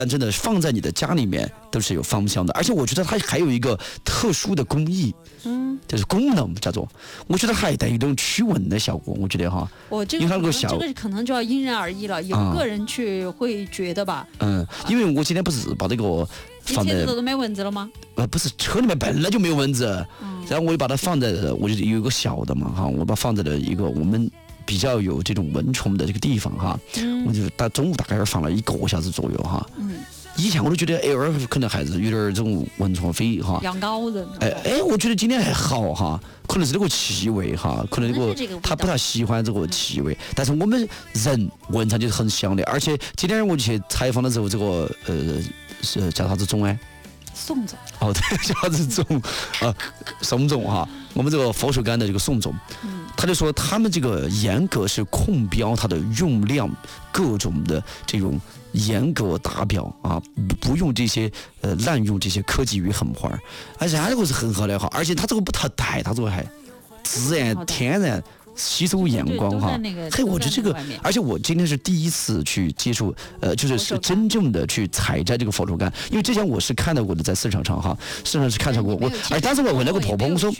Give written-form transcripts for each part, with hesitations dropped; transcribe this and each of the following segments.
真的放在你的家里面都是有芳香的，而且我觉得它还有一个特殊的工艺，就是功能叫做，我觉得还带一种驱蚊的效果，我觉得哈。 这个可能就要因人而异了，有个人去会觉得吧。 因为我今天不是把这个放在， 你车子都没蚊子了吗？ 不是，车里面本来就没有蚊子，然后我就把它放在，我就有一个小的嘛哈，我把它放在了一个我们比较有这种蚊虫的这个地方哈，我就中午大概放了1个小时左右哈。以前我都觉得偶尔可能还是有点这种蚊虫飞哈， 养高人。 我觉得今天还好哈，可能是这个气味哈，可能这个他不太喜欢这个气味，但是我们人闻上就是很香的，而且今天我去采访的时候，这个是叫啥子总哎？ 宋总。 对，叫啥子总宋总哈，我们这个佛手柑的这个宋总。他就说他们这个严格是控标它的用量，各种的这种严格达标啊，不用这些滥用这些科技与狠话，而且它这个是很好的哈，而且它这个不太带，它这个还自然天然吸收阳光哈。我觉得这个，而且我今天是第一次去接触，就是真正的去采摘这个佛手柑，因为之前我是看到过的，在市场上哈，市场是看到过当时我问那个婆婆，我说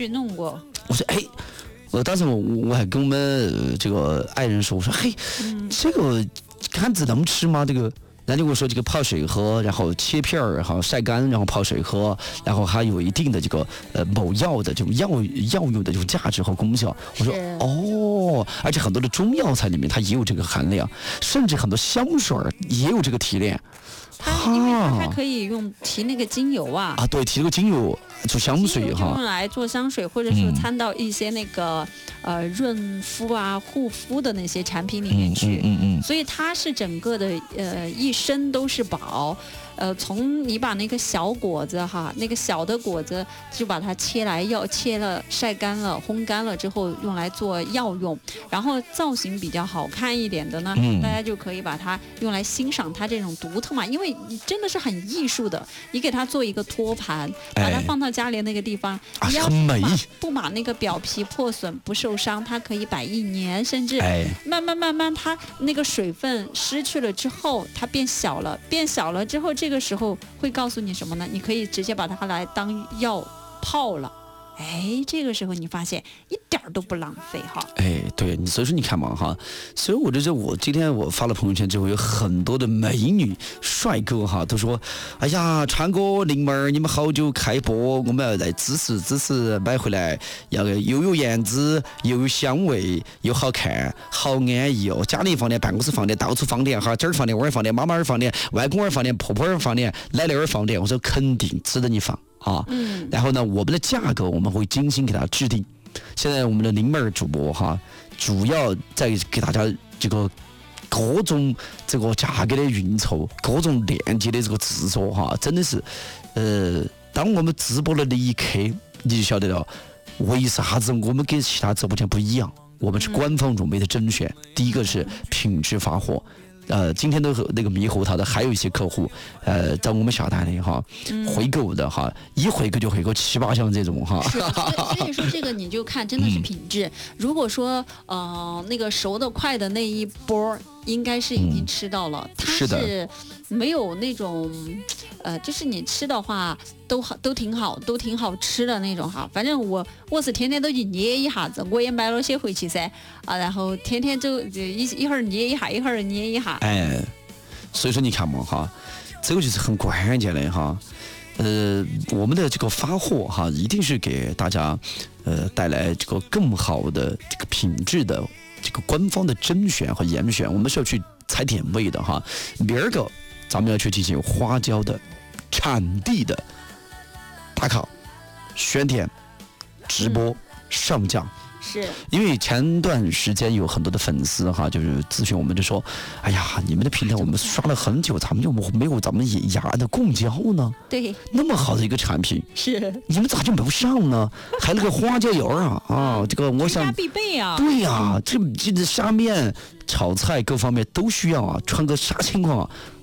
当时我还跟我们这个爱人说，我说这个柑子能吃吗？这个，然后就跟我说这个泡水喝，然后切片儿，然后晒干，然后泡水喝，然后还有一定的这个某药的这种药用的这种价值和功效。我说而且很多的中药材里面它也有这个含量，甚至很多香水也有这个提炼。 因为它还可以提那个精油对，提那个精油做香水哈， 用来做香水，或者说掺到一些那个润肤护肤的那些产品里面去。所以它是整个的一身都是宝。从你把那个小果子那个小的果子就把它切了晒干了烘干了之后用来做药用，然后造型比较好看一点的呢，大家就可以把它用来欣赏它这种独特嘛，因为真的是很艺术的，你给它做一个托盘，把它放到家里那个地方，你要不把那个表皮破损不受伤，它可以摆1年，甚至慢慢它那个水分失去了之后它变小了之后，这个时候会告诉你什么呢？你可以直接把它来当药泡了。这个时候你发现一点都不浪费哈。 对，所以说你看嘛哈，所以我觉得我今天我发了朋友圈之后，有很多的美女帅哥哈都说，哎呀，川哥林妹儿，你们好久开播，我们要来支持买回来，要又有颜值，又有香味，又好看，好安逸哦。家里放点，办公室放点，到处放点哈，这儿放点，那儿放点，妈妈儿放点，外公儿放点，婆婆儿放点，奶奶儿放点，我说肯定值得你放。然后呢，我们的价格我们会精心给它制定。现在我们的林妹儿主播哈，主要在给大家这个各种这个价格的运筹，各种链接的这个制作哈，真的是，当我们直播的那一刻，你就晓得了为啥子我们跟其他直播间不一样。我们是官方入围的甄选，第一个是品质发货。今天的那个猕猴桃的还有一些客户，在我们下单的哈，回购的哈，一回购就回购7、8箱这种哈。 所以说这个你就看真的是品质。如果说那个熟得快的那一波，应该是已经吃到了，它是没有那种就是你吃的话都挺好，都挺好吃的那种哈。反正我是天天都去捏一下子，我也买了些回去噻然后天天就一会儿捏一下，一会儿捏一下。 所以说你看嘛哈，这个就是很关键的哈。我们的这个发货哈，一定是给大家带来这个更好的这个品质的这个官方的甄选和严选，我们是要去踩点位的哈。第二个，咱们要去进行花椒的产地的打卡、选点、直播、上架。 是因为前段时间有很多的粉丝哈，就是咨询我们，就说，哎呀，你们的平台我们刷了很久，咱们就没有咱们雅安的贡椒呢？ 对， 那么好的一个产品， 是你们咋就没有上呢？还有那个花椒油这个我想必备啊。 对呀，这下面炒菜各方面都需要啊，穿个啥情况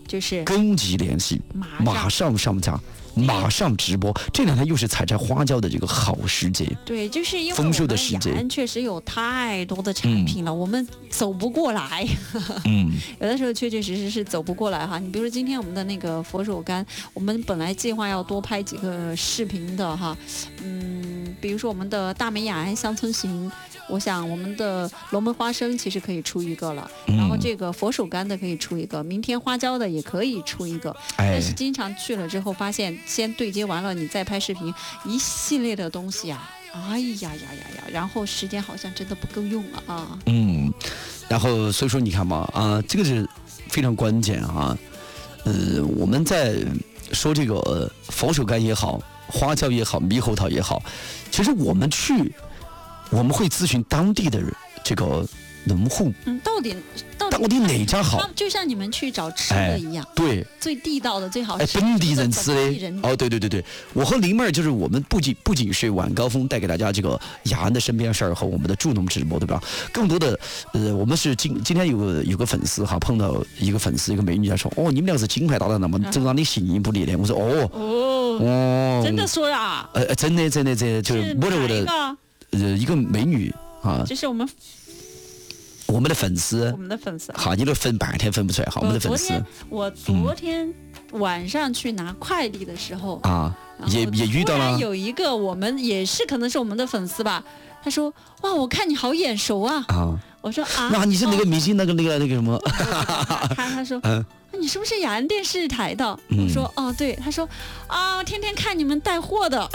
就是跟急联系，马上上架。马上直播，这2天又是采摘花椒的这个好时节。 对，就是因为丰收的时节， 雅安确实有太多的产品了，我们走不过来。有的时候确确实实是走不过来哈。你比如说今天我们的那个佛手柑，我们本来计划要多拍几个视频的哈。比如说我们的大美雅安乡村行，我想我们的龙门花生其实可以出一个了，然后这个佛手柑的可以出一个，明天花椒的也可以出一个。但是经常去了之后发现，先对接完了你再拍视频，一系列的东西啊，哎呀，然后时间好像真的不够用了啊。 然后所以说你看嘛这个是非常关键啊。我们在说这个佛手柑也好，花椒也好，猕猴桃也好，其实我们会咨询当地的这个农户，到底哪家好？ 就像你们去找吃的一样， 对， 最地道的最好吃， 本地人吃的。对，我和林妹儿就是我们不仅是晚高峰带给大家这个雅安的身边事儿和我们的助农直播，对吧？更多的我们是今天有个粉丝哈，碰到一个粉丝一个美女，她说你们俩是金牌搭档，那么就让你形影不离的。我说真的说啊？ 真的就是我的一个美女啊， 这是我们的粉丝， 好，你都分半天分不出来，好，我们的粉丝。 我昨天晚上去拿快递的时候也遇到了， 有一个我们也是可能是我们的粉丝吧，他说哇，我看你好眼熟啊。我说那你是那个明星那个什么？ 他说你是不是雅安电视台的？我说对。他说天天看你们带货的。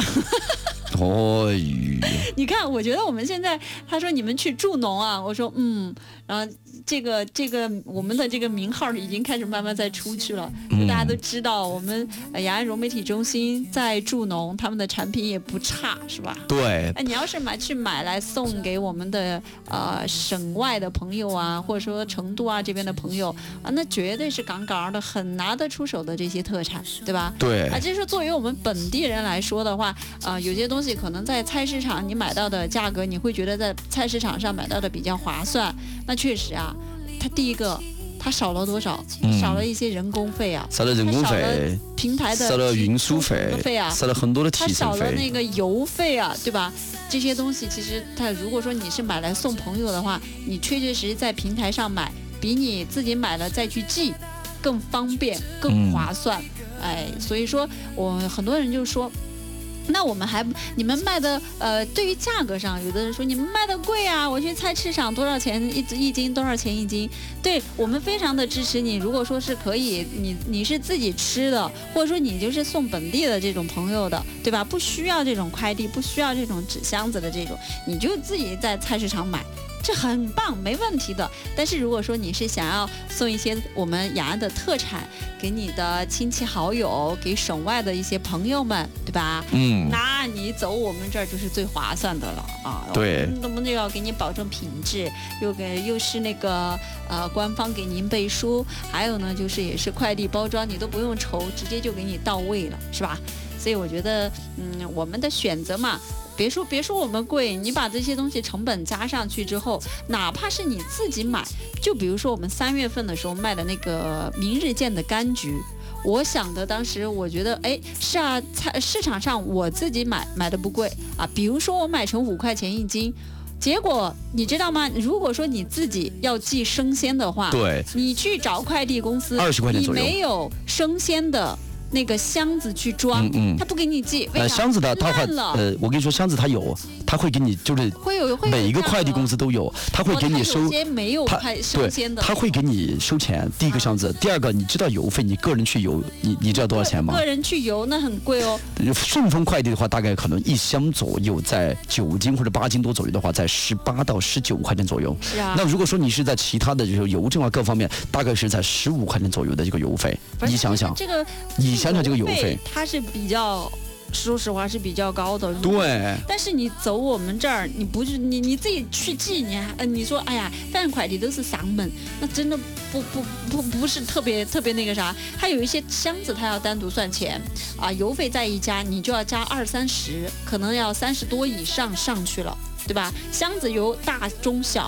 你看，我觉得我们现在，他说你们去助农啊，我说然后这个我们的这个名号已经开始慢慢在出去了，大家都知道我们雅安融媒体中心在助农，他们的产品也不差，是吧？ 对。 你要是买来送给我们的省外的朋友啊，或者说成都这边的朋友那绝对是杠杠的，很拿得出手的这些特产，对吧？ 对。 就是作为我们本地人来说的话，有些东西可能在菜市场你买到的价格，你会觉得在菜市场上买到的比较划算。那确实它第一个它少了多少？少了一些人工费少了人工费， 平台的少了运输费少了很多的提成费， 它少了那个油费对吧？这些东西其实它如果说你是买来送朋友的话，你确确实实在平台上买，比你自己买了再去寄更方便更划算。所以说很多人就说，那你们卖的对于价格上，有的人说你们卖的贵我去菜市场多少钱一斤，多少钱一斤？对，我们非常的支持你。如果说是可以，你是自己吃的，或者说你就是送本地的这种朋友的，对吧？不需要这种快递，不需要这种纸箱子的这种，你就自己在菜市场买。这很棒，没问题的。但是如果说你是想要送一些我们雅安的特产给你的亲戚好友，给省外的一些朋友们，对吧？那你走我们这儿就是最划算的了对， 我们就要给你保证品质，又是那个官方给您背书，还有呢就是也是快递包装，你都不用愁，直接就给你到位了，是吧？所以我觉得我们的选择嘛，别说我们贵，你把这些东西成本加上去之后，哪怕是你自己买，就比如说我们3月份的时候卖的那个明日见的柑橘，我想的当时我觉得是市场上我自己买的不贵比如说我买成5块钱一斤，结果你知道吗？如果说你自己要寄生鲜的话， 对， 你去找快递公司 20块钱左右， 你没有生鲜的那个箱子去装，他不给你寄，为啥？ 箱子它会我跟你说，箱子它会给你，就是会有每一个快递公司都有，他会给你收， 有些没有生鲜的， 他会给你收钱。第一个箱子，第二个你知道邮费，你个人去邮，你知道多少钱吗？ 个人去邮那很贵哦。 顺丰快递的话，大概可能1箱左右，在9斤或者8斤多左右的话，在18到19块钱左右。 是啊。 那如果说你是在其他的就是邮政各方面，大概是在15块钱左右的这个邮费。你想想这个，你想想这个邮费， 它是比较。说实话是比较高的， 对。 但是你走我们这儿，你不是你自己去寄，你说哎呀，反正快递都是上门，那真的不是特别那个啥。还有一些箱子它要单独算钱邮费再一加，你就要加20-30，可能要30多以上去了，对吧？箱子有大中小。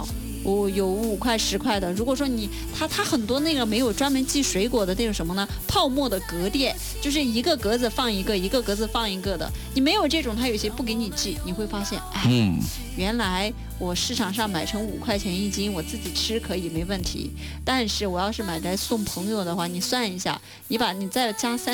有5块10块的。如果说它很多那个没有专门寄水果的那种什么呢？泡沫的格店，就是一个格子放一个，一个格子放一个的。你没有这种，它有些不给你寄，你会发现，原来我市场上买成5块钱1斤，我自己吃可以没问题。但是我要是买来送朋友的话，你算一下，你再加